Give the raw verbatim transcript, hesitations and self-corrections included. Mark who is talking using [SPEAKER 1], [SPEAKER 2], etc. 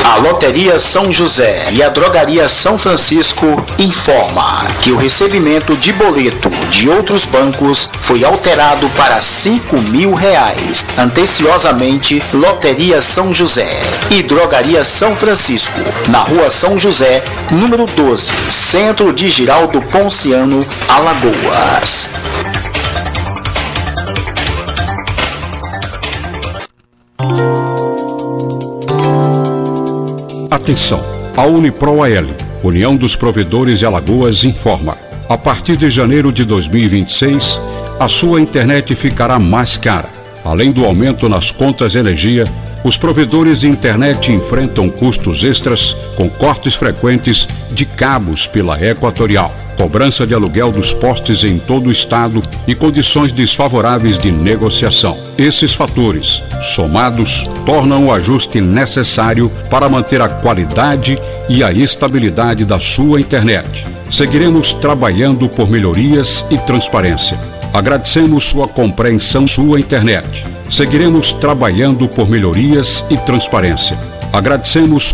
[SPEAKER 1] A Loteria São José e a Drogaria São Francisco informa que o recebimento de boleto de outros bancos foi alterado para cinco mil reais. Anteciosamente, Loteria São José e Drogaria São Francisco, na Rua São José, número doze, Centro de Giraldo Ponciano, Alagoas.
[SPEAKER 2] Atenção! A Unipro A L, União dos Provedores de Alagoas, informa: a partir de janeiro de dois mil e vinte e seis, a sua internet ficará mais cara. Além do aumento nas contas de energia, os provedores de internet enfrentam custos extras com cortes frequentes de cabos pela Equatorial, cobrança de aluguel dos postes em todo o estado e condições desfavoráveis de negociação. Esses fatores, somados, tornam o ajuste necessário para manter a qualidade e a estabilidade da sua internet. Seguiremos trabalhando por melhorias e transparência. Agradecemos sua compreensão, sua internet. Seguiremos trabalhando por melhorias e transparência. Agradecemos